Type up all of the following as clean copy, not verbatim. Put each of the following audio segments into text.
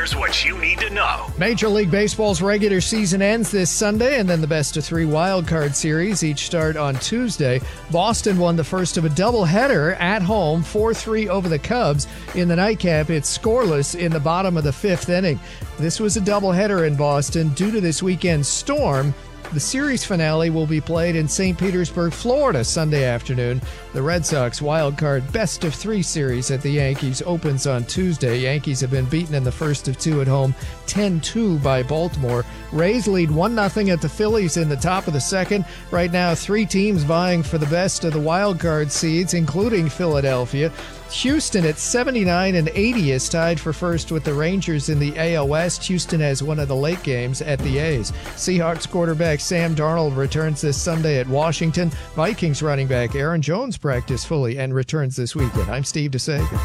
Here's what you need to know. Major League Baseball's regular season ends this Sunday, and then the best-of-3 wildcard series each start on Tuesday. Boston won the first of a doubleheader at home, 4-3 over the Cubs. In the nightcap, it's scoreless in the bottom of the fifth inning. This was a doubleheader in Boston due to this weekend's storm. The series finale will be played in St. Petersburg, Florida, Sunday afternoon. The Red Sox wildcard best-of-3 series at the Yankees opens on Tuesday. Yankees have been beaten in the first of two at home, 10-2 by Baltimore. Rays lead 1-0 at the Phillies in the top of the second. Right now, three teams vying for the best of the wildcard seeds, including Philadelphia. Houston at 79 and 80 is tied for first with the Rangers in the AL West. Houston has one of the late games at the A's. Seahawks quarterback Sam Darnold returns this Sunday at Washington. Vikings running back Aaron Jones practiced fully and returns this weekend. I'm Steve DeSager.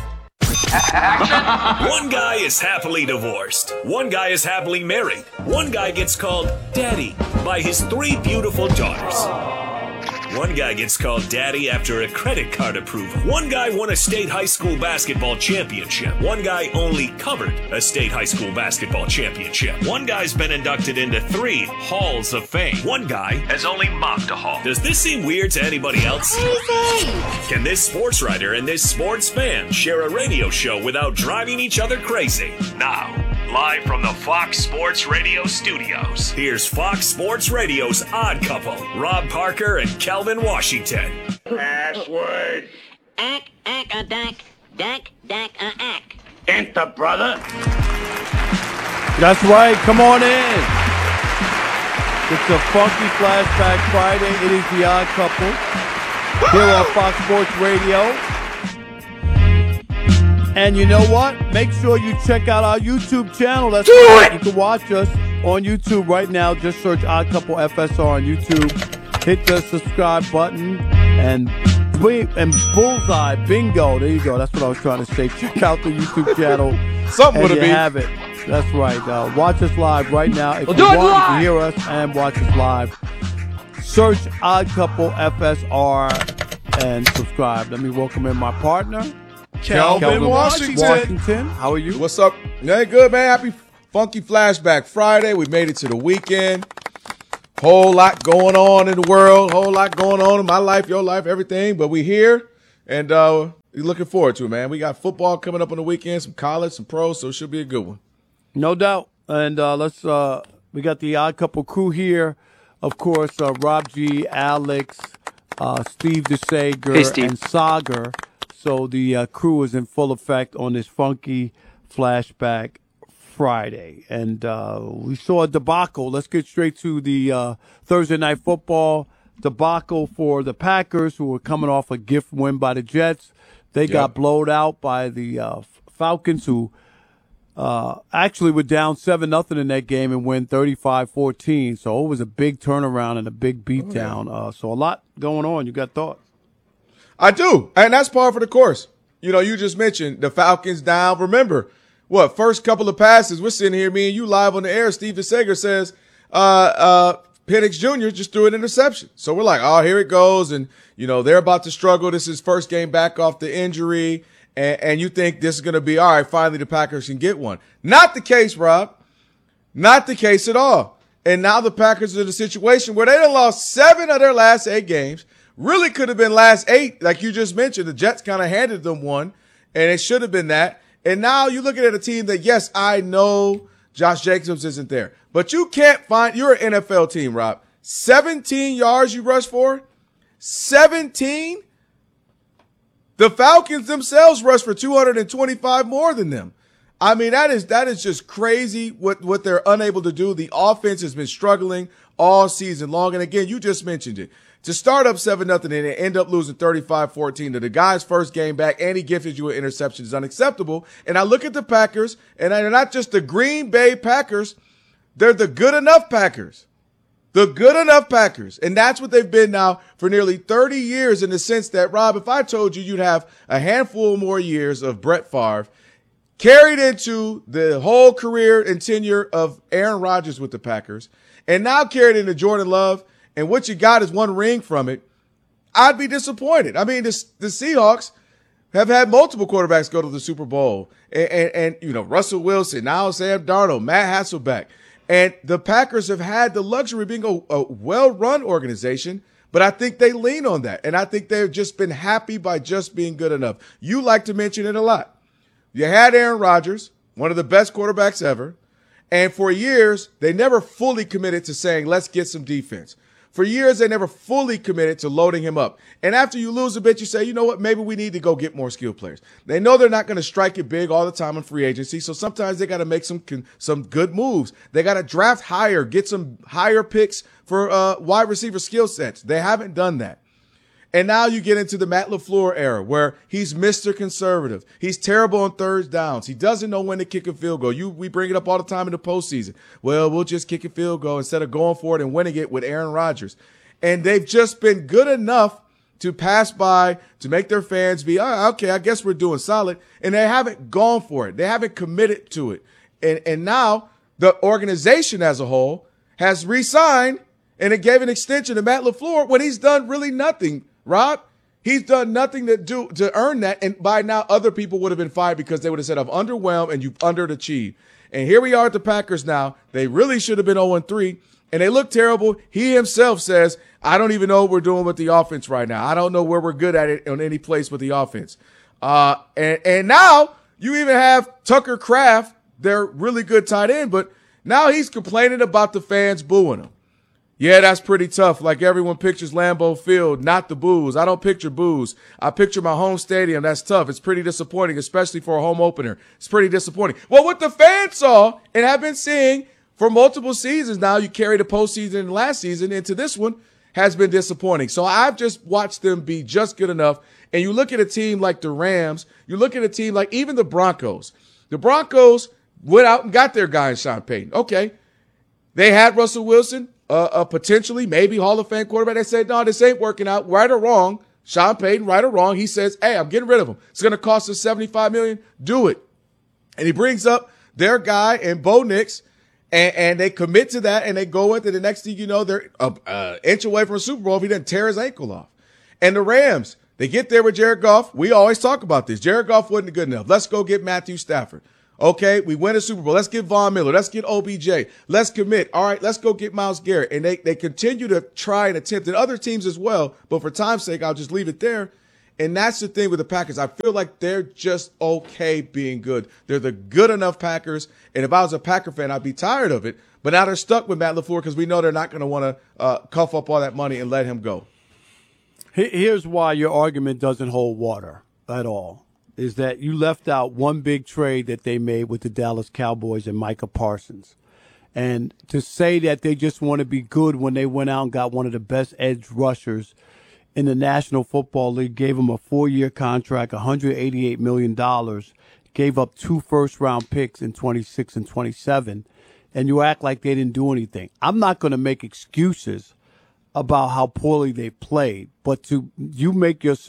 One guy is happily divorced. One guy is happily married. One guy gets called Daddy by his three beautiful daughters. One guy gets called Daddy after a credit card approval. One guy won a state high school basketball championship. One guy only covered a state high school basketball championship. One guy's been inducted into 3 halls of fame. One guy has only mopped a hall. Does this seem weird to anybody else? Can this sports writer and this sports fan share a radio show without driving each other crazy? Now, live from the Fox Sports Radio studios, here's Fox Sports Radio's Odd Couple, Rob Parker and Calvin Washington. Password. Dack, ack. Enter, brother. That's right. Come on in. It's a Funky Flashback Friday. It is the Odd Couple here on Fox Sports Radio. And you know what? Make sure you check out our YouTube channel. That's right. You can watch us on YouTube right now. Just search Odd Couple FSR on YouTube. Hit the subscribe button and bullseye, bingo. There you go. That's what I was trying to say. Check out the YouTube channel. Something would have be. Have it. That's right. Watch us live right now. If you want, you can hear us and watch us live. Search Odd Couple FSR and subscribe. Let me welcome in my partner, Calvin Washington. How are you? What's up? Yeah, good, man. Happy Funky Flashback Friday. We made it to the weekend. Whole lot going on in the world. Whole lot going on in my life, your life, everything. But we here, and we're looking forward to it, man. We got football coming up on the weekend, some college, some pros, so it should be a good one. No doubt. And we got the Odd Couple crew here. Of course, Rob G, Alex, Steve DeSager, and Sagar. So the crew is in full effect on this Funky Flashback Friday. And we saw a debacle. Let's get straight to the Thursday Night Football debacle for the Packers, who were coming off a gift win by the Jets. They got blowed out by the Falcons, who actually were down 7-0 in that game and win 35-14. So it was a big turnaround and a big beatdown. So a lot going on. You got thoughts? I do, and that's par for the course. You know, you just mentioned the Falcons down. Remember, first couple of passes, we're sitting here, me and you live on the air. Steve DeSager says Penix Jr. just threw an interception. So we're like, oh, here it goes. And, you know, they're about to struggle. This is first game back off the injury. And you think this is going to be, all right, finally the Packers can get one. Not the case, Rob. Not the case at all. And now the Packers are in a situation where they done lost 7 of their last 8 games. Really could have been last 8, like you just mentioned. The Jets kind of handed them one, and it should have been that. And now you're looking at a team that, yes, I know Josh Jacobs isn't there, but you can't find – you're an NFL team, Rob. 17 yards you rushed for? 17? The Falcons themselves rushed for 225 more than them. I mean, that is just crazy what they're unable to do. The offense has been struggling all season long. And again, you just mentioned it. To start up 7-0 and end up losing 35-14 to the guy's first game back, and he gifted you an interception is unacceptable. And I look at the Packers, and they're not just the Green Bay Packers. They're the good enough Packers. The good enough Packers. And that's what they've been now for nearly 30 years, in the sense that, Rob, if I told you you'd have a handful more years of Brett Favre carried into the whole career and tenure of Aaron Rodgers with the Packers, and now carried into Jordan Love, and what you got is one ring from it, I'd be disappointed. I mean, the Seahawks, have had multiple quarterbacks go to the Super Bowl. And Russell Wilson, now Sam Darnold, Matt Hasselbeck. And the Packers have had the luxury of being a well-run organization, but I think they lean on that. And I think they've just been happy by just being good enough. You like to mention it a lot. You had Aaron Rodgers, one of the best quarterbacks ever. And for years, they never fully committed to saying, let's get some defense. For years, they never fully committed to loading him up. And after you lose a bit, you say, you know what, maybe we need to go get more skilled players. They know they're not going to strike it big all the time in free agency, so sometimes they got to make some good moves. They got to draft higher, get some higher picks for wide receiver skill sets. They haven't done that. And now you get into the Matt LaFleur era where he's Mr. Conservative. He's terrible on third downs. He doesn't know when to kick a field goal. We bring it up all the time in the postseason. Well, we'll just kick a field goal instead of going for it and winning it with Aaron Rodgers. And they've just been good enough to pass by, to make their fans be, okay, I guess we're doing solid. And they haven't gone for it. They haven't committed to it. And now the organization as a whole has re-signed and it gave an extension to Matt LaFleur when he's done really nothing. Rob, he's done nothing to earn that. And by now, other people would have been fired because they would have said, I've underwhelmed and you've underachieved. And here we are at the Packers now. They really should have been 0-3, and they look terrible. He himself says, I don't even know what we're doing with the offense right now. I don't know where we're good at it on any place with the offense. And now you even have Tucker Kraft, their really good tight end, but now he's complaining about the fans booing him. Yeah, that's pretty tough. Like everyone pictures Lambeau Field, not the boos. I don't picture boos. I picture my home stadium. That's tough. It's pretty disappointing, especially for a home opener. It's pretty disappointing. Well, what the fans saw and have been seeing for multiple seasons now, you carry the postseason last season into this one, has been disappointing. So I've just watched them be just good enough. And you look at a team like the Rams, you look at a team like even the Broncos. The Broncos went out and got their guy in Sean Payton. Okay. They had Russell Wilson. Potentially, maybe Hall of Fame quarterback. They said, no, this ain't working out, right or wrong. Sean Payton, right or wrong. He says, hey, I'm getting rid of him. It's going to cost us $75 million. Do it. And he brings up their guy and Bo Nix, and they commit to that, and they go with it. The next thing you know, they're an inch away from a Super Bowl if he doesn't tear his ankle off. And the Rams, they get there with Jared Goff. We always talk about this. Jared Goff wasn't good enough. Let's go get Matthew Stafford. Okay, we win a Super Bowl. Let's get Von Miller. Let's get OBJ. Let's commit. All right, let's go get Myles Garrett. And they continue to try and attempt, and other teams as well. But for time's sake, I'll just leave it there. And that's the thing with the Packers. I feel like they're just okay being good. They're the good enough Packers. And if I was a Packer fan, I'd be tired of it. But now they're stuck with Matt LaFleur because we know they're not going to want to cough up all that money and let him go. Here's why your argument doesn't hold water at all. Is that you left out one big trade that they made with the Dallas Cowboys and Micah Parsons. And to say that they just want to be good when they went out and got one of the best edge rushers in the National Football League, gave him a 4-year contract, $188 million, gave up 2 first-round picks in 26 and 27, and you act like they didn't do anything. I'm not going to make excuses about how poorly they played, but you make your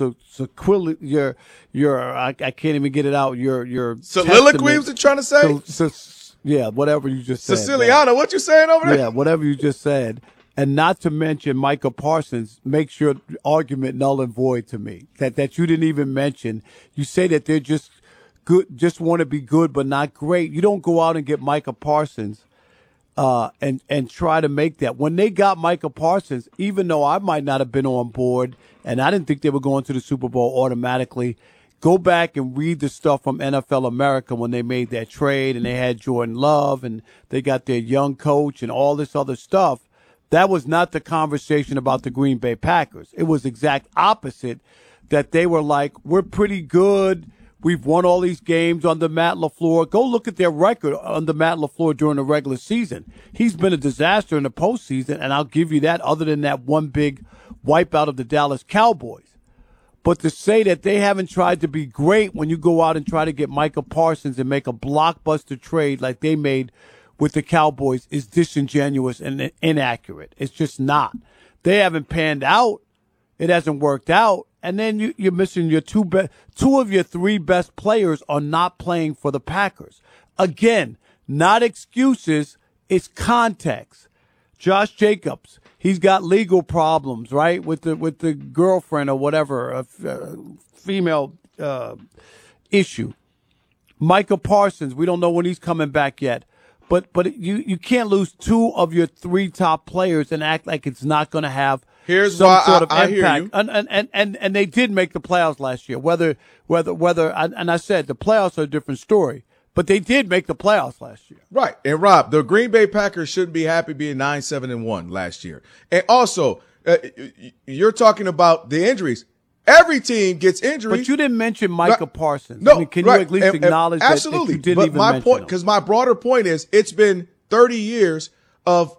I can't even get it out. Your soliloquy was it trying to say? Yeah, whatever you just said. Siciliano, what you saying over there? Yeah, whatever you just said, and not to mention Micah Parsons makes your argument null and void to me. That you didn't even mention. You say that they're just good, just want to be good but not great. You don't go out and get Micah Parsons. And try to make that. When they got Micah Parsons, even though I might not have been on board and I didn't think they were going to the Super Bowl automatically, go back and read the stuff from NFL America when they made that trade and they had Jordan Love and they got their young coach and all this other stuff. That was not the conversation about the Green Bay Packers. It was exact opposite, that they were like, we're pretty good. We've won all these games under Matt LaFleur. Go look at their record under Matt LaFleur during the regular season. He's been a disaster in the postseason, and I'll give you that other than that one big wipeout of the Dallas Cowboys. But to say that they haven't tried to be great when you go out and try to get Micah Parsons and make a blockbuster trade like they made with the Cowboys is disingenuous and inaccurate. It's just not. They haven't panned out. It hasn't worked out. And then you're missing your two of your 3 best players are not playing for the Packers. Again, not excuses. It's context. Josh Jacobs, he's got legal problems, right? With the girlfriend or whatever, a female issue. Micah Parsons, we don't know when he's coming back yet. But you can't lose 2 of your 3 top players and act like it's not going to have some sort of impact. Hear you. And they did make the playoffs last year. Whether and I said the playoffs are a different story, but they did make the playoffs last year. Right. And Rob, the Green Bay Packers shouldn't be happy being 9-7-1 last year. And also, you're talking about the injuries. Every team gets injuries. But you didn't mention Micah Parsons. No, can you at least acknowledge absolutely. that you didn't even my mention point, him? because my broader point is, it's been 30 years of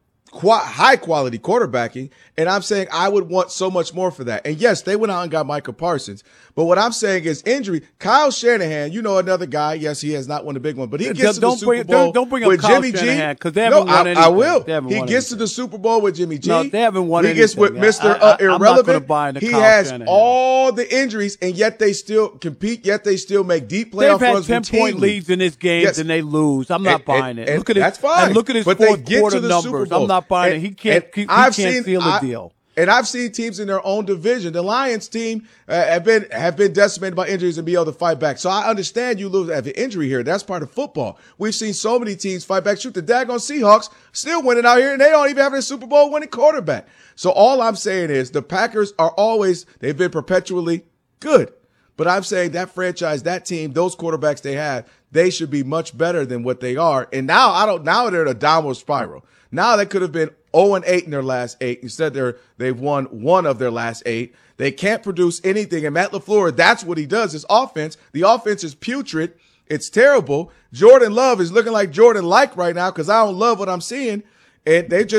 high quality quarterbacking, and I'm saying I would want so much more for that. And yes, they went out and got Micah Parsons, but what I'm saying is injury. Kyle Shanahan, another guy. Yes, he has not won the big one, but he gets to the Super Bowl with Jimmy G. Because they haven't won anything. I will. He gets to the Super Bowl with Jimmy G. No, they haven't won anything. He gets with Mr. Irrelevant. He has Shanahan. all the injuries, and yet they still compete. Yet they still make deep playoff runs. They've had 10-point leads in this game, and they lose. I'm not buying it. Look at that's fine. And look at his fourth quarter numbers. I'm not buying it. He can't seal a deal. And I've seen teams in their own division. The Lions team have been decimated by injuries and be able to fight back. So I understand you lose at the injury here. That's part of football. We've seen so many teams fight back. Shoot, the daggone Seahawks still winning out here, and they don't even have a Super Bowl winning quarterback. So all I'm saying is the Packers they've been perpetually good. But I'm saying that franchise, that team, those quarterbacks they have, they should be much better than what they are. And now they're in a downward spiral. Now they could have been 0-8 in their last 8. Instead, they've won 1 of their last 8. They can't produce anything. And Matt LaFleur, that's what he does. His offense, the offense is putrid. It's terrible. Jordan Love is looking like Jordan like right now because I don't love what I'm seeing. And they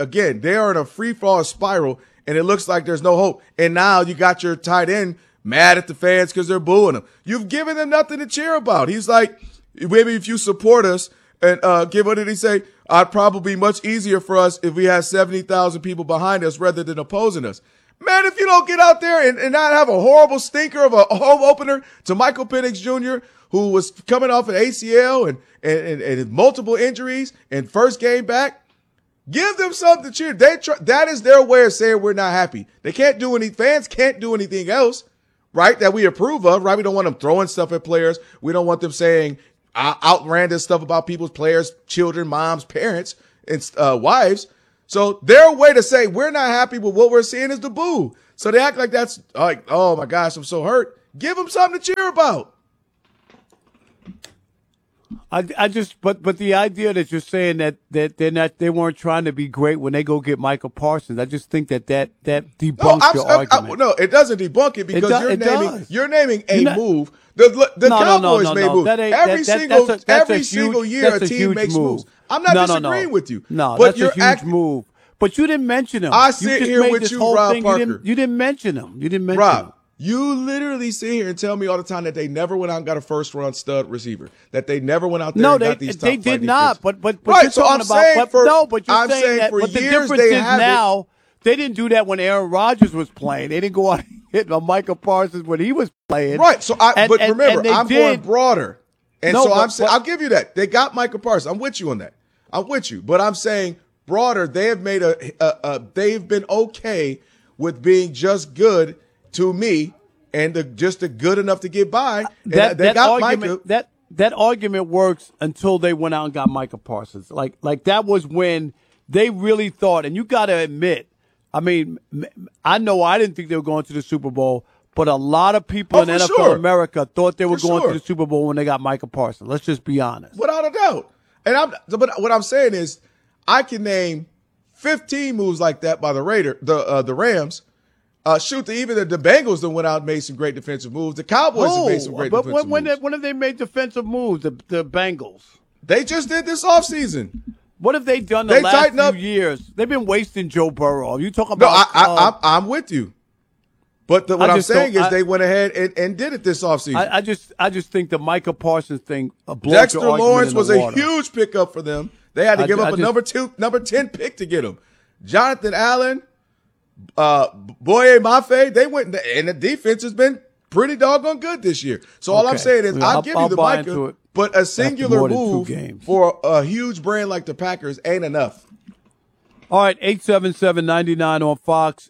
are in a free fall spiral, and it looks like there's no hope. And now you got your tight end mad at the fans because they're booing him. You've given them nothing to cheer about. He's like, maybe if you support us and what did he say? I'd probably be much easier for us if we had 70,000 people behind us rather than opposing us. Man, if you don't get out there and not have a horrible stinker of a home opener to Michael Penix Jr., who was coming off an ACL and multiple injuries and first game back, give them something to cheer. That is their way of saying we're not happy. They can't do any. Fans can't do anything else, right? That we approve of, right? We don't want them throwing stuff at players. We don't want them saying outlandish stuff about people's players, children, moms, parents, and wives. So their way to say we're not happy with what we're seeing is the boo. So they act like that's like, oh my gosh, I'm so hurt. Give them something to cheer about. But the idea that you're saying that they weren't trying to be great when they go get Michael Parsons, I just think that debunks your argument. No, it doesn't debunk it because you're naming a move. The Cowboys made moves. Every single year a team makes moves. I'm not disagreeing with you. No, but that's a huge move. But you didn't mention him. I sit here with you, Rob Parker. You didn't mention him. Rob, you literally sit here and tell me all the time that they never went out and got a first-round stud receiver. That they never went out there and got these top they did not. But right, you're so I'm talking saying about. You're saying that. But the difference is now they didn't do that when Aaron Rodgers was playing. They didn't go out and hit Michael Parsons when he was playing. Right. So remember, I'm going broader, and I'm saying I'll give you that they got Michael Parsons. I'm with you on that. I'm with you, but I'm saying broader. They have made they've been okay with being just good to me. And just good enough to get by. That argument works until they went out and got Micah Parsons. Like that was when they really thought. And you got to admit, I mean, I know I didn't think they were going to the Super Bowl, but a lot of people in NFL America thought they were going to the Super Bowl when they got Micah Parsons. Let's just be honest, without a doubt. But what I'm saying is, I can name 15 moves like that by the Rams. Even the Bengals that went out and made some great defensive moves. The Cowboys have made some great defensive moves. When have they made defensive moves, the Bengals? They just did this offseason. What have they done the last few years? They've been wasting Joe Burrow. You talking about? No, I'm with you. But what I'm saying is they went ahead and did it this offseason. I just think the Micah Parsons thing. Dexter Lawrence was a huge pickup for them. They had to give up a number 10 pick to get him. Jonathan Allen. Boye Mafe, they went and the defense has been pretty doggone good this year. So all I'm saying is I'll give you the Micah, but a singular move for a huge brand like the Packers ain't enough. All right, 877-99 on Fox,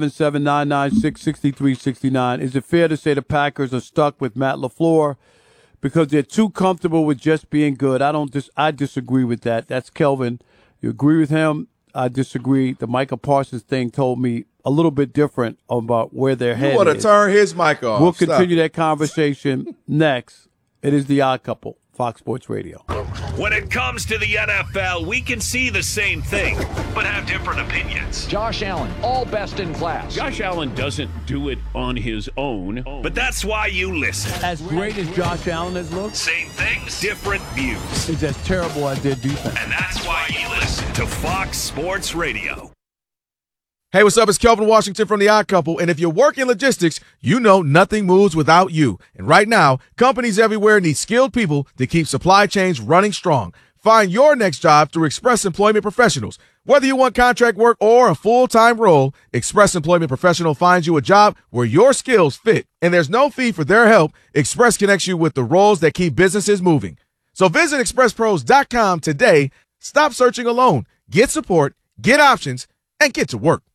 877-996-6369. Is it fair to say the Packers are stuck with Matt LaFleur because they're too comfortable with just being good? I disagree with that. That's Kelvin. You agree with him? I disagree. The Micah Parsons thing told me a little bit different about where their head is. You want to turn his mic off. We'll continue that conversation next. It is The Odd Couple, Fox Sports Radio. When it comes to the NFL, we can see the same thing, but have different opinions. Josh Allen, all best in class. Josh Allen doesn't do it on his own. But that's why you listen. As great as Josh Allen has looked, Same things, different views. is as terrible as their defense. And that's why you listen to Fox Sports Radio. Hey, what's up? It's Kelvin Washington from The Odd Couple, and if you work in logistics, you know nothing moves without you. And right now, companies everywhere need skilled people to keep supply chains running strong. Find your next job through Express Employment Professionals. Whether you want contract work or a full-time role, Express Employment Professional finds you a job where your skills fit. And there's no fee for their help. Express connects you with the roles that keep businesses moving. So visit expresspros.com today. Stop searching alone. Get support, get options, and get to work.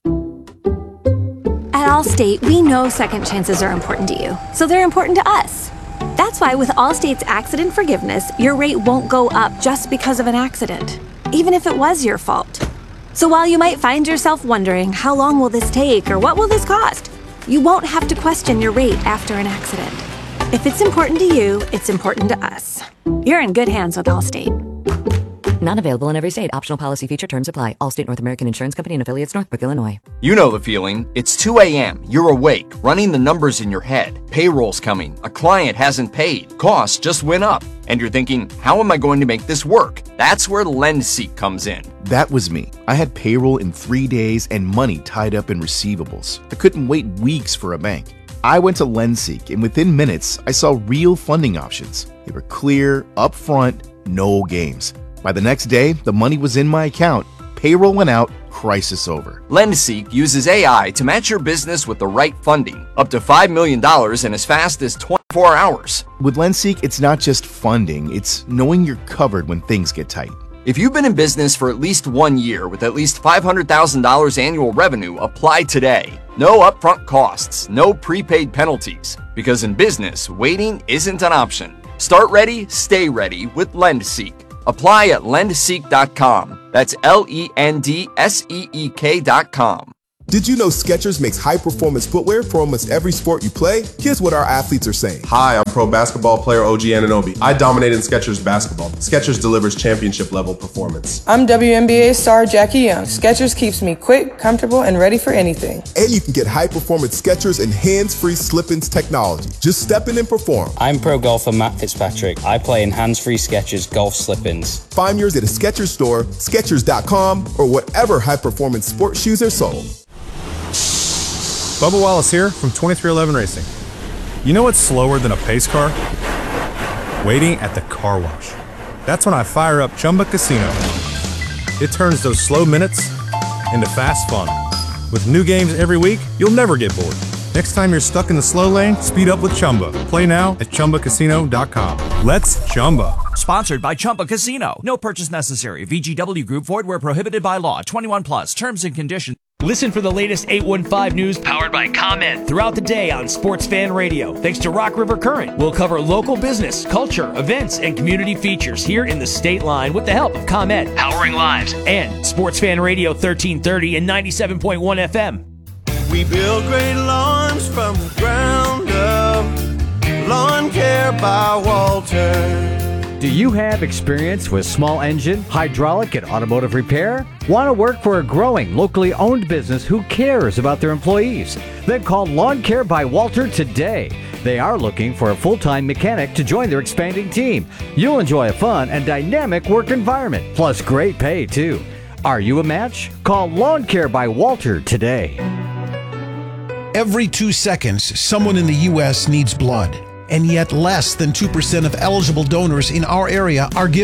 At Allstate, we know second chances are important to you, so they're important to us. That's why with Allstate's accident forgiveness, your rate won't go up just because of an accident, even if it was your fault. So while you might find yourself wondering, how long will this take or what will this cost? You won't have to question your rate after an accident. If it's important to you, it's important to us. You're in good hands with Allstate. Not available in every state. Optional policy feature terms apply. Allstate North American Insurance Company and affiliates, Northbrook, Illinois. You know the feeling. It's 2 a.m. You're awake, running the numbers in your head. Payroll's coming. A client hasn't paid. Costs just went up. And you're thinking, how am I going to make this work? That's where LendSeek comes in. That was me. I had payroll in 3 days and money tied up in receivables. I couldn't wait weeks for a bank. I went to LendSeek, and within minutes, I saw real funding options. They were clear, upfront, no games. By the next day, the money was in my account, payroll went out, crisis over. LendSeek uses AI to match your business with the right funding, up to $5 million in as fast as 24 hours. With LendSeek, it's not just funding, it's knowing you're covered when things get tight. If you've been in business for at least 1 year with at least $500,000 annual revenue, apply today. No upfront costs, no prepaid penalties, because in business, waiting isn't an option. Start ready, stay ready with LendSeek. Apply at lendseek.com. That's LENDSEEK.com. Did you know Skechers makes high-performance footwear for almost every sport you play? Here's what our athletes are saying. Hi, I'm pro basketball player OG Anunoby. I dominate in Skechers basketball. Skechers delivers championship-level performance. I'm WNBA star Jackie Young. Skechers keeps me quick, comfortable, and ready for anything. And you can get high-performance Skechers and hands-free slip-ins technology. Just step in and perform. I'm pro golfer Matt Fitzpatrick. I play in hands-free Skechers golf slip-ins. Find yours at a Skechers store, Skechers.com, or whatever high-performance sports shoes are sold. Bubba Wallace here from 2311 Racing. You know what's slower than a pace car? Waiting at the car wash. That's when I fire up Chumba Casino. It turns those slow minutes into fast fun. With new games every week, you'll never get bored. Next time you're stuck in the slow lane, speed up with Chumba. Play now at ChumbaCasino.com. Let's Chumba. Sponsored by Chumba Casino. No purchase necessary. VGW Group. Void where prohibited by law. 21 plus. Terms and conditions. Listen for the latest 815 news powered by ComEd throughout the day on Sports Fan Radio. Thanks to Rock River Current, we'll cover local business, culture, events, and community features here in the state line with the help of ComEd, powering lives, and Sports Fan Radio 1330 and 97.1 FM. We build great lawns from the ground up. Lawn Care by Walter. Do you have experience with small engine, hydraulic, and automotive repair? Want to work for a growing, locally owned business who cares about their employees? Then call Lawn Care by Walter today. They are looking for a full-time mechanic to join their expanding team. You'll enjoy a fun and dynamic work environment, plus great pay, too. Are you a match? Call Lawn Care by Walter today. Every 2 seconds, someone in the U.S. needs blood. And yet less than 2% of eligible donors in our area are giving.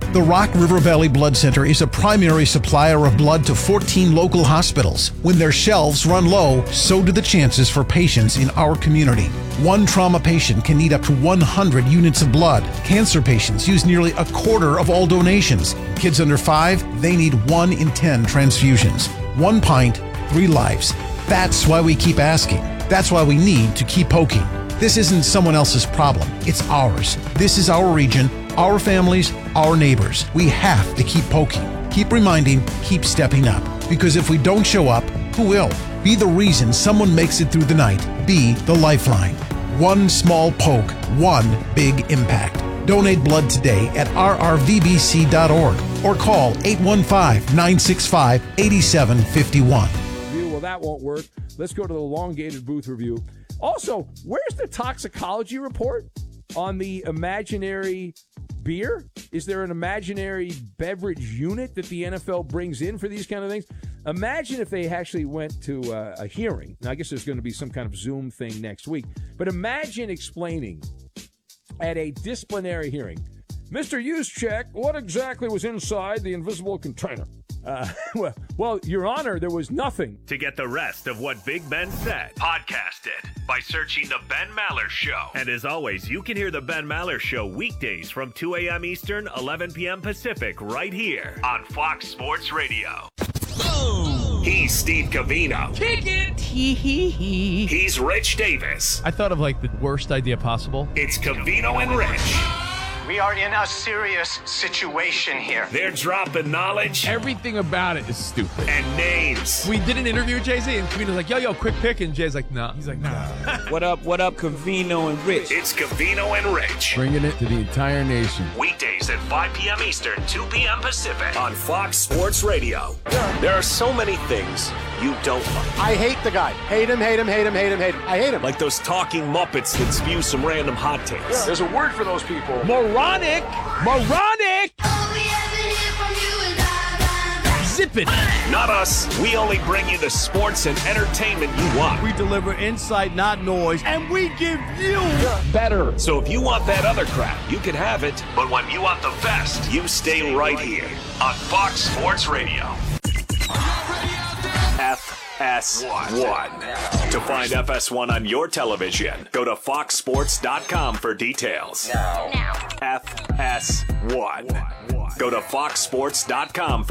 The Rock River Valley Blood Center is a primary supplier of blood to 14 local hospitals. When their shelves run low, so do the chances for patients in our community. One trauma patient can need up to 100 units of blood. Cancer patients use nearly a quarter of all donations. Kids under 5, they need 1 in 10 transfusions. 1 pint, 3 lives. That's why we keep asking. That's why we need to keep poking. This isn't someone else's problem. It's ours. This is our region, our families, our neighbors. We have to keep poking, keep reminding, keep stepping up. Because if we don't show up, who will? Be the reason someone makes it through the night. Be the lifeline. One small poke, one big impact. Donate blood today at rrvbc.org or call 815-965-8751. Well, that won't work. Let's go to the elongated booth review. Also, where's the toxicology report on the imaginary beer? Is there an imaginary beverage unit that the NFL brings in for these kind of things? Imagine if they actually went to a hearing. Now, I guess there's going to be some kind of Zoom thing next week. But imagine explaining at a disciplinary hearing, Mr. Juszczyk, what exactly was inside the invisible container? Well, Your Honor, there was nothing. To get the rest of what Big Ben said, podcast it by searching The Ben Maller Show. And as always, you can hear The Ben Maller Show weekdays from 2 a.m. Eastern, 11 p.m. Pacific, right here on Fox Sports Radio. Boom! He's Steve Covino. Kick it! He's Rich Davis. I thought of like the worst idea possible. It's Covino and Rich. We are in a serious situation here. They're dropping knowledge. Everything about it is stupid. And names. We did an interview with Jay-Z, and Covino's like, yo, quick pick. And Jay's like, no. He's like, no. What up, Covino and Rich? It's Covino and Rich. Bringing it to the entire nation. Weekdays at 5 p.m. Eastern, 2 p.m. Pacific on Fox Sports Radio. There are so many things you don't like. I hate the guy. Hate him. I hate him. Like those talking Muppets that spew some random hot takes. Yeah. There's a word for those people. Moronic! Zip it! Not us. We only bring you the sports and entertainment you want. We deliver insight, not noise, and we give you better. So if you want that other crap, you can have it. But when you want the best, you stay right here on Fox Sports Radio. FS1. To find FS1 on your television, go to foxsports.com for details. Now. FS1. Go to foxsports.com